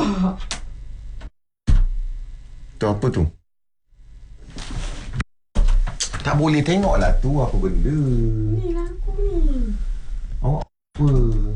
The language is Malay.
Nampak? Tu apa tu? Tak boleh tengok lah tu apa benda. Ni lah aku ni. Awak apa?